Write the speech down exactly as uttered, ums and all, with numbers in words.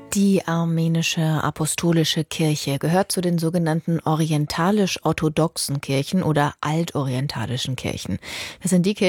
Die armenische Apostolische Kirche gehört zu den sogenannten orientalisch-orthodoxen Kirchen oder altorientalischen Kirchen. Das sind die Kirchen,